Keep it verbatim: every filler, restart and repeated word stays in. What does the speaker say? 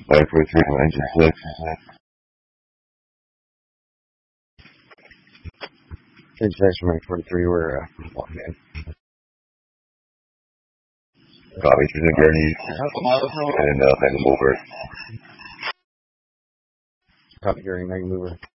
Five, four, three, engine six. Engine six from forty-three, we're uh, walking in. Copy, through the gurney. And uh, mega mover. Copy, hearing mega mover.